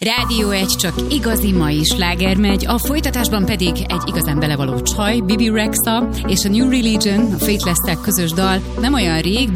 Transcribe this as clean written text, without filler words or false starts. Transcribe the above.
Rádió 1 csak igazi mai sláger megy, a folytatásban pedig egy igazán belevaló csaj, Bibi Rexha és a New Religion, a Faithless-tek közös dal, nem olyan rég,